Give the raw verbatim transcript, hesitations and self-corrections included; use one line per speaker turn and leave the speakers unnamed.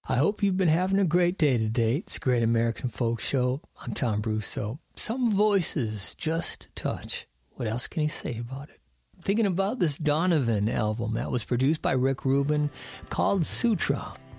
I hope you've been having a great day today. It's a Great American Folk Show. I'm Tom Brousseau. Some voices just touch. What else can you say about it? Thinking about this Donovan album that was produced by Rick Rubin called Sutra.